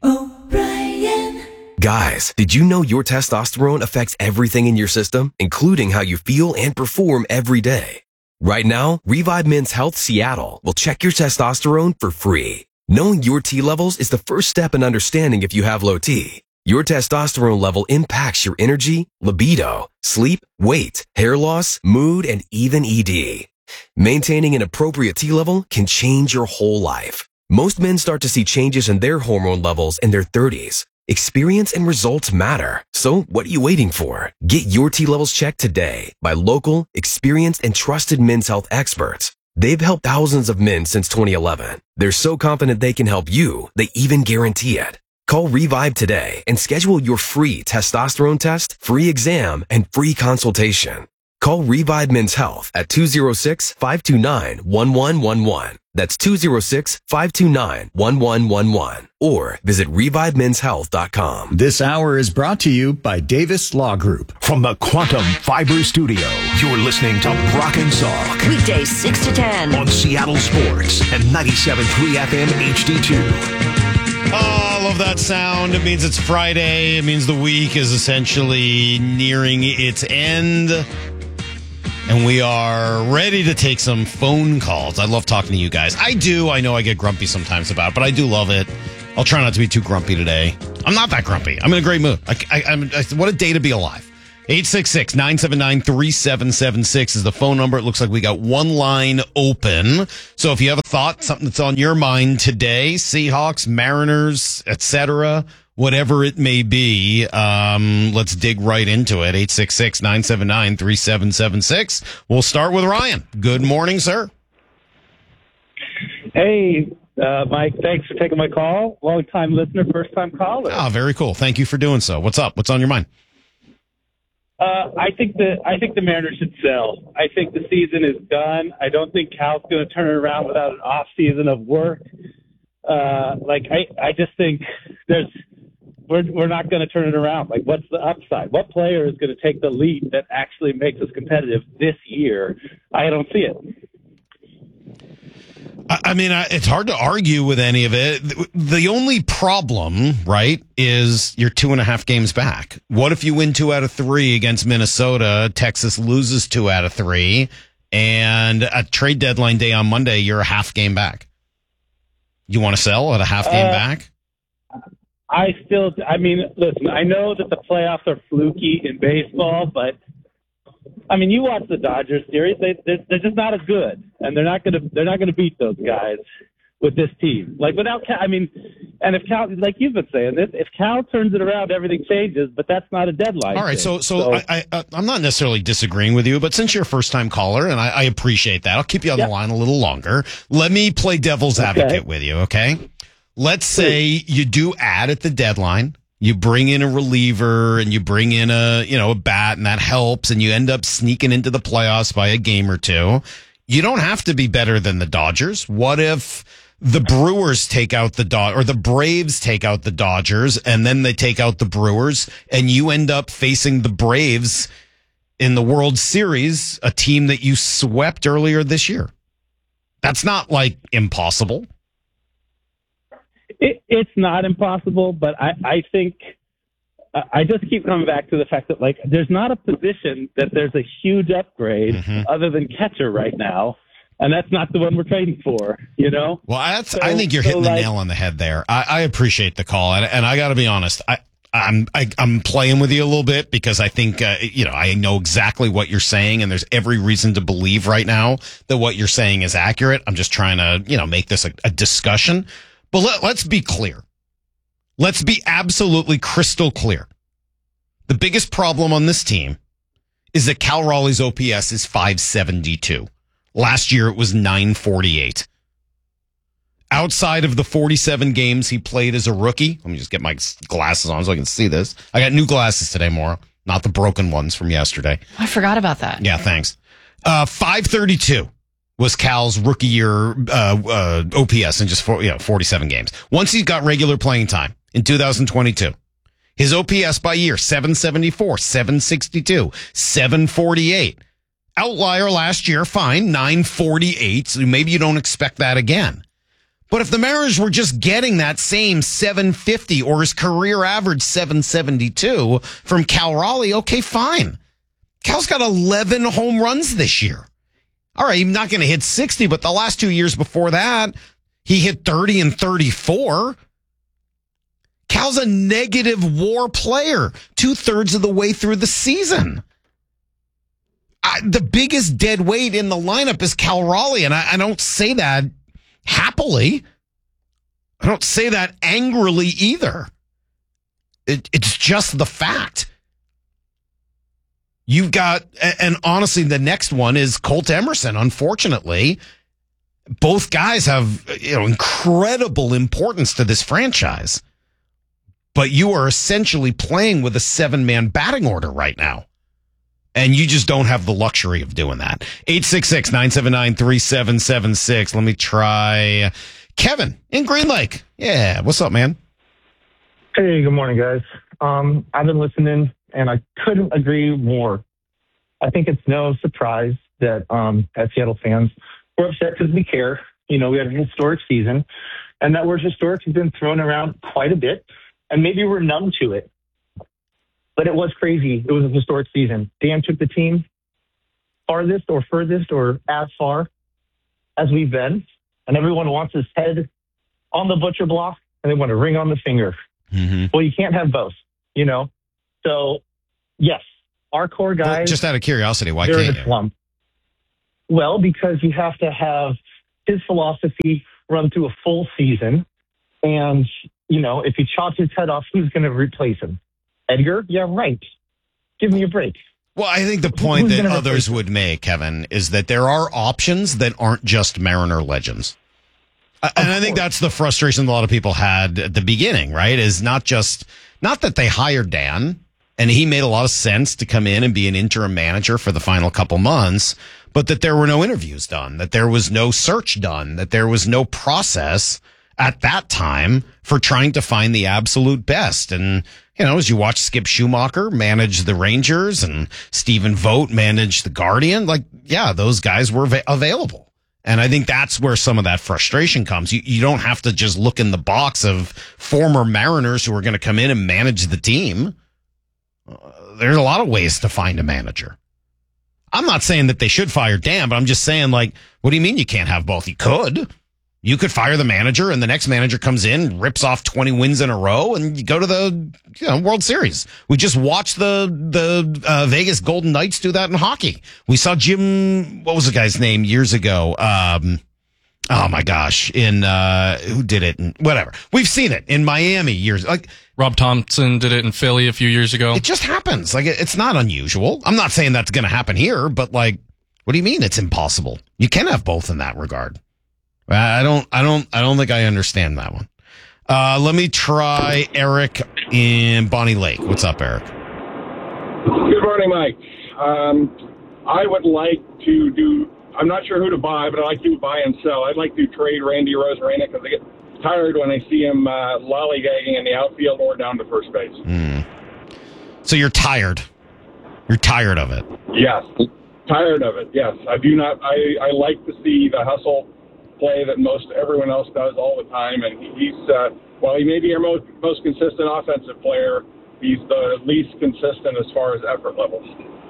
Guys, did you know your testosterone affects everything in your system, including how you feel and perform every day? Right now, Revive Men's Health Seattle will check your testosterone for free. Knowing your T levels is the first step in understanding if you have low T. Your testosterone level impacts your energy, libido, sleep, weight, hair loss, mood, and even E D. Maintaining an appropriate T level can change your whole life. Most men start to see changes in their hormone levels in their thirties. Experience and results matter. So what are you waiting for? Get your T levels checked today by local, experienced, and trusted men's health experts. They've helped thousands of men since twenty eleven. They're so confident they can help you, they even guarantee it. Call Revive today and schedule your free testosterone test, free exam, and free consultation. Call Revive Men's Health at two oh six, five two nine, one one one one. That's two oh six, five two nine, one one one one. Or visit revive men's health dot com. This hour is brought to you by Davis Law Group. From the Quantum Fiber Studio, you're listening to Brock and Salk. Weekdays six to ten. On Seattle Sports and ninety-seven point three F M H D two. Oh, I love that sound. It means it's Friday. It means the week is essentially nearing its end. And we are ready to take some phone calls. I love talking to you guys. I do. I know I get grumpy sometimes about it, but I do love it. I'll try not to be too grumpy today. I'm not that grumpy. I'm in a great mood. I, I, I'm, I, what a day to be alive. eight six six, nine seven nine, three seven seven six is the phone number. It looks like we got one line open. So if you have a thought, something that's on your mind today, Seahawks, Mariners, et cetera, whatever it may be, um, let's dig right into it. eight six six, nine seven nine, three seven seven six. We'll start with Ryan. Good morning, sir. Hey, uh, Mike, thanks for taking my call. Long-time listener, first-time caller. Ah, very cool. Thank you for doing so. What's up? What's on your mind? Uh, I think the I think the Mariners should sell. I think the season is done. I don't think Cal's going to turn it around without an off season of work. Uh, like I, I just think there's we're we're not going to turn it around. Like, what's the upside? What player is going to take the leap that actually makes us competitive this year? I don't see it. I mean, it's hard to argue with any of it. The only problem, right, is you're two and a half games back. What if you win two out of three against Minnesota, Texas loses two out of three, and at trade deadline day on Monday, you're a half game back? You want to sell at a half game Uh, back? I still, I mean, listen, I know that the playoffs are fluky in baseball, but I mean, you watch the Dodgers series; they they're, they're just not as good, and they're not gonna they're not gonna beat those guys with this team. Like without Cal, I mean, and if Cal, like you've been saying, if, if Cal turns it around, everything changes. But that's not a deadline. All right, thing. so so, I, I I'm not necessarily disagreeing with you, but since you're a first time caller, and I, I appreciate that, I'll keep you on Yeah. the line a little longer. Let me play devil's Okay. advocate with you, okay? Let's say you do add at the deadline. You bring in a reliever and you bring in a, you know, a bat, and that helps, and you end up sneaking into the playoffs by a game or two. You don't have to be better than the Dodgers. What if the Brewers take out the Dod or the Braves take out the Dodgers, and then they take out the Brewers, and you end up facing the Braves in the World Series, a team that you swept earlier this year? That's not like impossible. It, it's not impossible, but I, I think I I just keep coming back to the fact that, like, there's not a position that there's a huge upgrade Mm-hmm. other than catcher right now, and that's not the one we're trading for, you know? Well, that's, So- I think you're so, hitting the like- nail on the head there. I, I appreciate the call, and, and I got to be honest. I, I'm I, I'm playing with you a little bit because I think uh, you know I know exactly what you're saying, and there's every reason to believe right now that what you're saying is accurate. I'm just trying to you know make this a, a discussion. But let, let's be clear. Let's be absolutely crystal clear. The biggest problem on this team is that Cal Raleigh's O P S is five seventy-two. Last year it was nine forty-eight. Outside of the forty-seven games he played as a rookie, let me just get my glasses on so I can see this. I got new glasses today, Maura, not the broken ones from yesterday. I forgot about that. Yeah, thanks. Uh, five thirty-two was Cal's rookie year uh, uh, O P S in just four, you know, forty-seven games. Once he got regular playing time in two thousand twenty-two, his O P S by year, seven seventy-four, seven sixty-two, seven forty-eight. Outlier last year, fine, nine forty-eight. So maybe you don't expect that again. But if the Mariners were just getting that same seven fifty or his career average seven seventy-two from Cal Raleigh, okay, fine. Cal's got eleven home runs this year. All right, he's not going to hit sixty, but the last two years before that, he hit thirty and thirty-four. Cal's a negative WAR player two-thirds of the way through the season. I, the biggest dead weight in the lineup is Cal Raleigh, and I, I don't say that happily. I don't say that angrily either. It, it's just the fact. You've got, and honestly, the next one is Colt Emerson. Unfortunately, both guys have, you know, incredible importance to this franchise. But you are essentially playing with a seven-man batting order right now. And you just don't have the luxury of doing that. eight six six, nine seven nine, three seven seven six. Let me try Kevin in Green Lake. Yeah. What's up, man? Hey, good morning, guys. Um, I've been listening, and I couldn't agree more. I think it's no surprise that um, as Seattle fans, we're upset because we care. You know, we had a historic season, and that word historic has been thrown around quite a bit, and maybe we're numb to it. But it was crazy. It was a historic season. Dan took the team farthest or furthest or as far as we've been, and everyone wants his head on the butcher block, and they want a ring on the finger. Mm-hmm. Well, you can't have both, you know? So, yes, our core guys... Well, just out of curiosity, why they're can't in a you? slump. Well, because you have to have his philosophy run through a full season, and, you know, if he chops his head off, who's going to replace him? Edgar? Yeah, right. Give me a break. Well, I think the point Who's that gonna others replace him? would make, Kevin, is that there are options that aren't just Mariner legends. Uh, and I think that's the frustration a lot of people had at the beginning, right? Is not just, not that they hired Dan, and he made a lot of sense to come in and be an interim manager for the final couple months, but that there were no interviews done, that there was no search done, that there was no process at that time for trying to find the absolute best. And, you know, as you watch Skip Schumacher manage the Rangers and Stephen Vogt manage the Guardian, like, yeah, those guys were va- available. And I think that's where some of that frustration comes. You, you don't have to just look in the box of former Mariners who are going to come in and manage the team. Uh, there's a lot of ways to find a manager. I'm not saying that they should fire Dan, but I'm just saying, like, what do you mean you can't have both? You could. You could fire the manager, and the next manager comes in, rips off twenty wins in a row, and you go to the you know, World Series. We just watched the the uh, Vegas Golden Knights do that in hockey. We saw Jim, what was the guy's name years ago? Um, oh my gosh, in uh, who did it? And whatever. We've seen it in Miami years. Like Rob Thompson did it in Philly a few years ago. It just happens. Like it's not unusual. I'm not saying that's going to happen here, but like, what do you mean it's impossible? You can have both in that regard. I don't, I don't, I don't think I understand that one. Uh, let me try Eric in Bonnie Lake. What's up, Eric? Good morning, Mike. Um, I would like to do, I'm not sure who to buy, but I like to buy and sell. I'd like to trade Randy Arozarena because I get tired when I see him uh, lollygagging in the outfield or down to first base. Mm. So you're tired. You're tired of it. Yes. Tired of it. Yes. I do not, I, I like to see the hustle play that most everyone else does all the time, and he's uh, while he may be our most, most consistent offensive player, he's the least consistent as far as effort levels.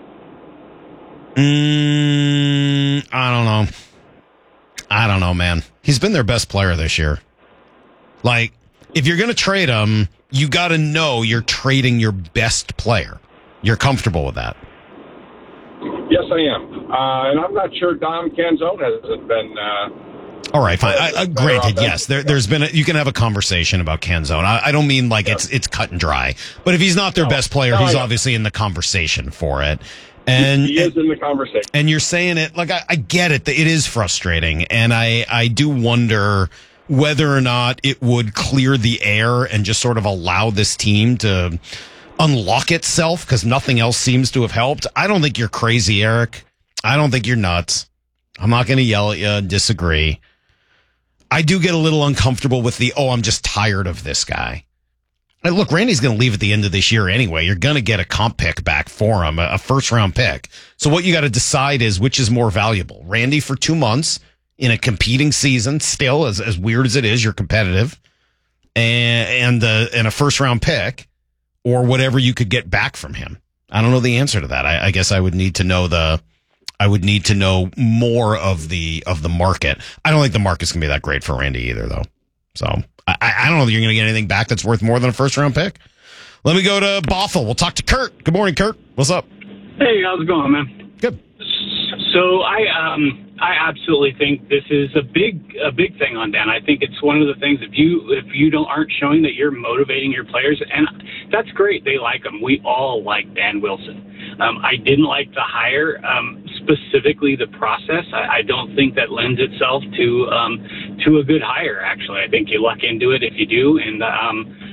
Mm, I don't know. I don't know, man. He's been their best player this year. Like, if you're going to trade him, you got to know you're trading your best player. You're comfortable with that? Yes, I am, uh, and I'm not sure Dom Canzone hasn't been. Uh, All right, fine. I, I, granted, yes, there, there's been a, you can have a conversation about Canzone. I, I don't mean like yeah. it's it's cut and dry, but if he's not their no. best player, no, he's obviously in the conversation for it. And he is in the conversation. And you're saying it like I, I get it. That it is frustrating, and I I do wonder whether or not it would clear the air and just sort of allow this team to unlock itself because nothing else seems to have helped. I don't think you're crazy, Eric. I don't think you're nuts. I'm not going to yell at you and disagree. I do get a little uncomfortable with the, oh, I'm just tired of this guy. And look, Randy's going to leave at the end of this year anyway. You're going to get a comp pick back for him, a first round pick. So what you got to decide is which is more valuable. Randy for two months in a competing season, still as, as weird as it is, you're competitive, and, and, the, and a first round pick, or whatever you could get back from him. I don't know the answer to that. I, I guess I would need to know the, I would need to know more of the of the market. I don't think the market's going to be that great for Randy either, though. So I, I don't know that you're going to get anything back that's worth more than a first round pick. Let me go to Bothell. We'll talk to Kurt. Good morning, Kurt. What's up? Hey, how's it going, man? Good. So I um I absolutely think this is a big a big thing on Dan. I think it's one of the things if you if you don't aren't showing that you're motivating your players, and that's great. They like him. We all like Dan Wilson. Um, I didn't like the hire, um, specifically the process. I, I don't think that lends itself to um, to a good hire. Actually, I think you luck into it if you do, and um,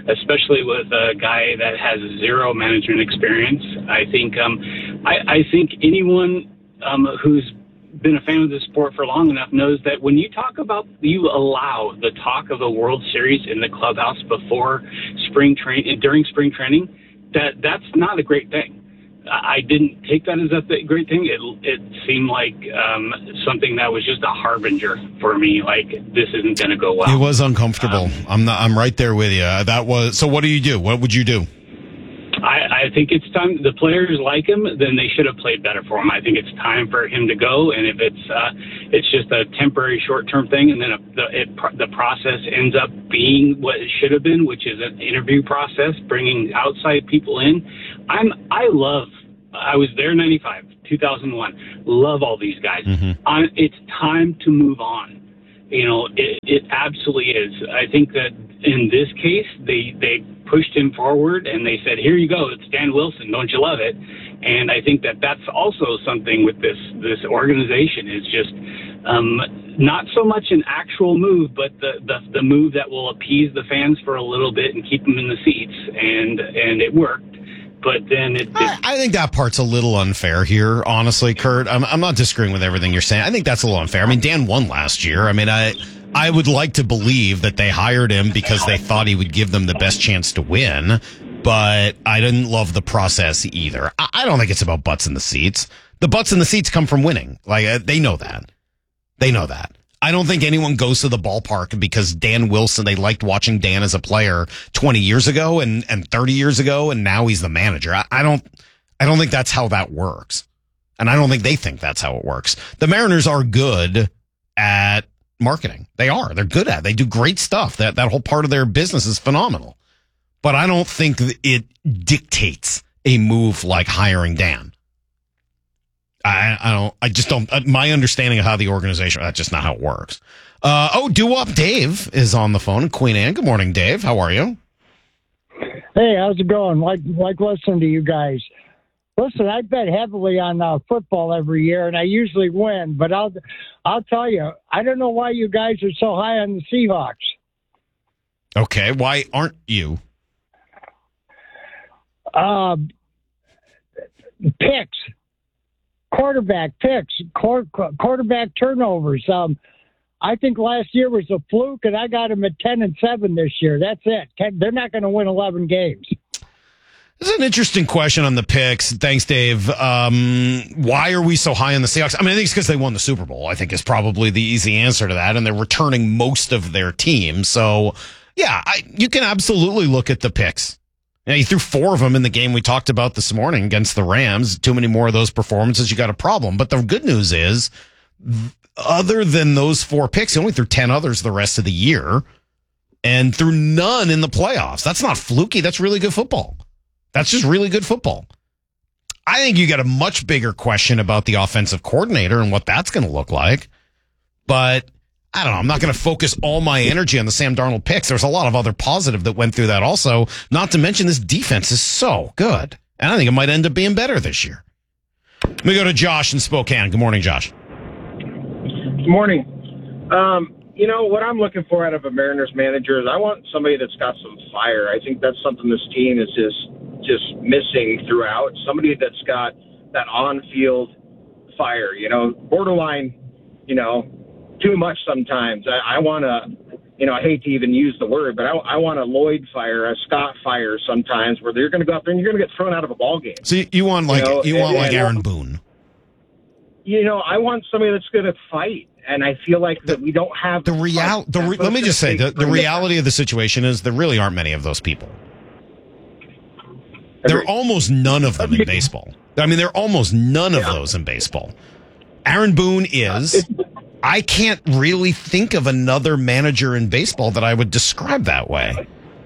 especially with a guy that has zero management experience. I think um, I, I think anyone um, who's been a fan of the sport for long enough knows that when you talk about, you allow the talk of the World Series in the clubhouse before spring train, during spring training, that that's not a great thing. I didn't take that as a th- great thing. It it seemed like um, something that was just a harbinger for me. Like, this isn't going to go well. It was uncomfortable. Um, I'm not. I'm right there with you. That was. So, what do you do? What would you do? I, I think it's time. The players like him, then they should have played better for him. I think it's time for him to go. And if it's uh, it's just a temporary, short-term thing, and then a, the it, the process ends up being what it should have been, which is an interview process, bringing outside people in. I'm I love. I was there in ninety-five, two thousand one. Love all these guys. Mm-hmm. I, it's time to move on. You know, it, it absolutely is. I think that in this case, they they pushed him forward and they said, "Here you go, it's Dan Wilson. Don't you love it?" And I think that that's also something with this this organization is just um, not so much an actual move, but the, the the move that will appease the fans for a little bit and keep them in the seats. And and it worked. But then it, it I, I think that part's a little unfair here, honestly, Kurt. I'm, I'm not disagreeing with everything you're saying. I think that's a little unfair. I mean, Dan won last year. I mean, I I would like to believe that they hired him because they thought he would give them the best chance to win, but I didn't love the process either. I, I don't think it's about butts in the seats. The butts in the seats come from winning. Like, uh, they know that. They know that. I don't think anyone goes to the ballpark because Dan Wilson, they liked watching Dan as a player twenty years ago and, and thirty years ago, and now he's the manager. I, I don't, I don't think that's how that works. And I don't think they think that's how it works. The Mariners are good at marketing. They are. They're good at it. They do great stuff. That, that whole part of their business is phenomenal. But I don't think it dictates a move like hiring Dan. I, I don't. I just don't. My understanding of how the organization. That's just not how it works. Uh, oh, Doo-Wop Dave is on the phone. Queen Anne. Good morning, Dave. How are you? Hey, how's it going? Like, like listening to you guys. Listen, I bet heavily on uh, football every year, and I usually win. But I'll, I'll tell you, I don't know why you guys are so high on the Seahawks. Okay, why aren't you? Uh, picks. Quarterback picks, quarterback turnovers. Um, I think last year was a fluke, and I got them at ten and seven this year. That's it. They're not going to win eleven games. This is an interesting question on the picks. Thanks, Dave. Um, why are we so high on the Seahawks? I mean, I think it's because they won the Super Bowl. I think is probably the easy answer to that, and they're returning most of their team. So, yeah, I, you can absolutely look at the picks. Now, you threw four of them in the game we talked about this morning against the Rams. Too many more of those performances, you got a problem. But the good news is, other than those four picks, he only threw ten others the rest of the year and threw none in the playoffs. That's not fluky. That's really good football. That's just really good football. I think you got a much bigger question about the offensive coordinator and what that's going to look like. But I don't know. I'm not going to focus all my energy on the Sam Darnold picks. There's a lot of other positive that went through that also. Not to mention this defense is so good. And I think it might end up being better this year. Let me go to Josh in Spokane. Good morning, Josh. Good morning. Um, you know, what I'm looking for out of a Mariners manager is I want somebody that's got some fire. I think that's something this team is just, just missing throughout. Somebody that's got that on-field fire, you know, borderline, you know, too much sometimes. I, I want to, you know, I hate to even use the word, but I, I want a Lloyd fire, a Scott fire sometimes, where they're going to go out there and you're going to get thrown out of a ball game. So you, you want like you, know, you want and, like Aaron and, Boone. You know, I want somebody that's going to fight, and I feel like that we don't have the reality. The re- let me just say the, the reality of the situation is there really aren't many of those people. There are almost none of them in baseball. I mean, there are almost none of those in baseball. Aaron Boone is. I can't really think of another manager in baseball that I would describe that way.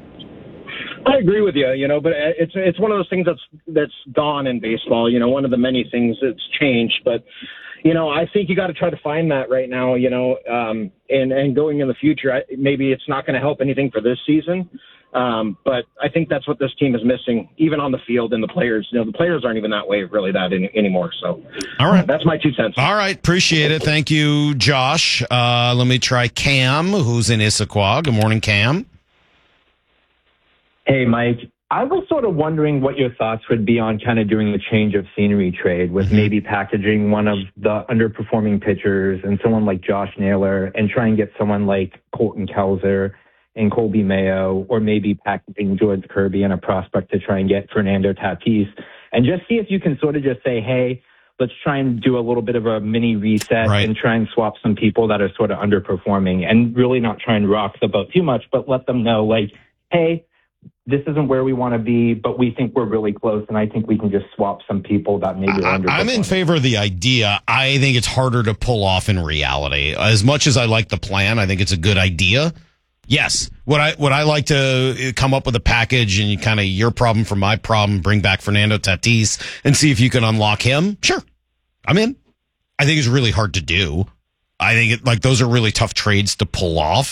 I agree with you, you know, but it's it's one of those things that's that's gone in baseball. You know, one of the many things that's changed. But you know, I think you got to try to find that right now. You know, um, and and going in the future, I, maybe it's not going to help anything for this season. Um, but I think that's what this team is missing, even on the field and the players. You know, the players aren't even that way really that in, anymore. So, all right, that's my two cents. All right, appreciate it. Thank you, Josh. Uh, let me try Cam, who's in Issaquah. Good morning, Cam. Hey, Mike. I was sort of wondering what your thoughts would be on kind of doing the change of scenery trade with mm-hmm. maybe packaging one of the underperforming pitchers and someone like Josh Naylor and try and get someone like Colton Kelzer and Colby Mayo, or maybe packaging George Kirby and a prospect to try and get Fernando Tatis, and just see if you can sort of just say, hey, let's try and do a little bit of a mini reset right. and try and swap some people that are sort of underperforming, and really not try and rock the boat too much, but let them know, like, hey, this isn't where we want to be, but we think we're really close, and I think we can just swap some people that maybe are underperforming. I'm in favor of the idea. I think it's harder to pull off in reality. As much as I like the plan, I think it's a good idea. Yes. Would I would I like to come up with a package and you kind of your problem for my problem, bring back Fernando Tatis and see if you can unlock him? Sure. I'm in. I think it's really hard to do. I think it, like those are really tough trades to pull off.